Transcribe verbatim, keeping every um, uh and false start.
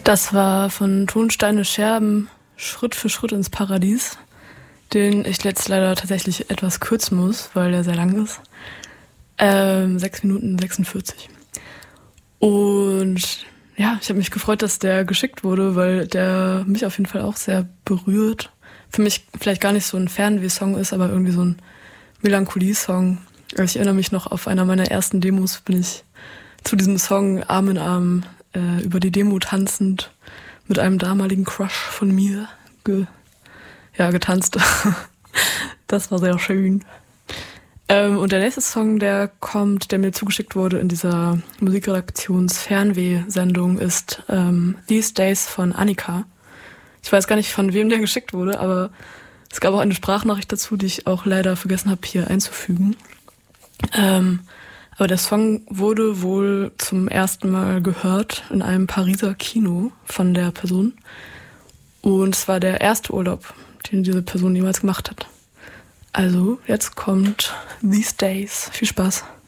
Das war von Tonsteine Scherben Schritt für Schritt ins Paradies, den ich jetzt leider tatsächlich etwas kürzen muss, weil der sehr lang ist. Ähm, sechs Minuten sechsundvierzig. Und ja, ich habe mich gefreut, dass der geschickt wurde, weil der mich auf jeden Fall auch sehr berührt. Für mich vielleicht gar nicht so ein Fernweh-Song ist, aber irgendwie so ein Melancholie-Song. Also ich erinnere mich noch, auf einer meiner ersten Demos bin ich zu diesem Song Arm in Arm äh, über die Demo tanzend mit einem damaligen Crush von mir ge- ja, getanzt. Das war sehr schön. Ähm, und der nächste Song, der kommt, der mir zugeschickt wurde in dieser Musikredaktions-Fernweh-Sendung, ist ähm, These Days von Annika. Ich weiß gar nicht, von wem der geschickt wurde, aber es gab auch eine Sprachnachricht dazu, die ich auch leider vergessen habe, hier einzufügen. Ähm, aber der Song wurde wohl zum ersten Mal gehört in einem Pariser Kino von der Person. Und es war der erste Urlaub, den diese Person jemals gemacht hat. Also, jetzt kommt These Days. Viel Spaß.